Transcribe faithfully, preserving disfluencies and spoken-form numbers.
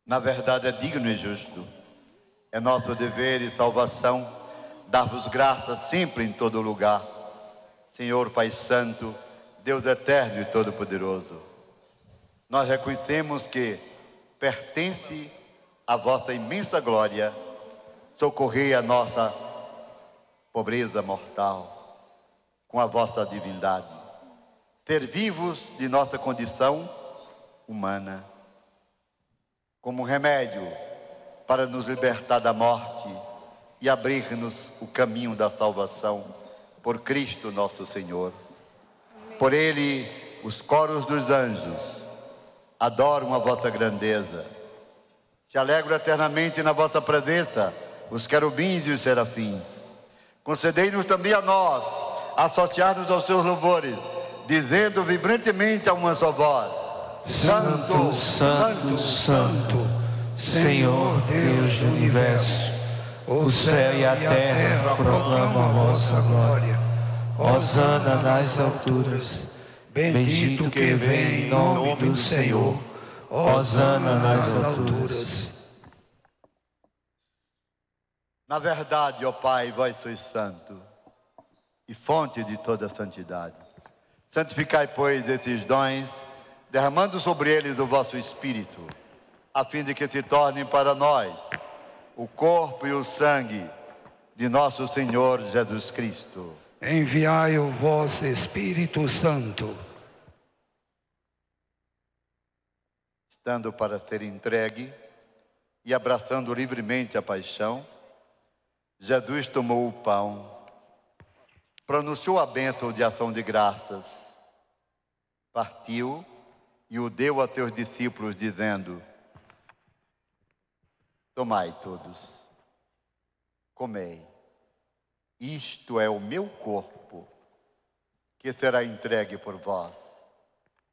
Na verdade é digno e justo. É nosso dever e salvação dar-vos graças sempre em todo lugar. Senhor Pai Santo, Deus eterno e todo-poderoso, nós reconhecemos que pertence à vossa imensa glória socorrer a nossa pobreza mortal com a vossa divindade. Servi-vos de nossa condição humana como remédio para nos libertar da morte e abrir-nos o caminho da salvação por Cristo nosso Senhor. Por Ele, os coros dos anjos adoram a vossa grandeza. Se alegram eternamente na vossa presença os querubins e os serafins. Concedei-nos também a nós associar-nos aos seus louvores, dizendo vibrantemente a uma só voz: Santo, Santo, Santo, Senhor Deus do Universo, o céu e a terra proclamam a vossa glória. Hosana nas alturas, bendito que vem em nome do Senhor. Hosana nas alturas. Na verdade, ó Pai, vós sois santo e fonte de toda santidade. Santificai, pois, esses dons, derramando sobre eles o vosso Espírito, a fim de que se tornem para nós o corpo e o sangue de nosso Senhor Jesus Cristo. Enviai o vosso Espírito Santo. Estando para ser entregue e abraçando livremente a paixão, Jesus tomou o pão, pronunciou a bênção de ação de graças, partiu e o deu a seus discípulos, dizendo: tomai todos, comei, isto é o meu corpo, que será entregue por vós.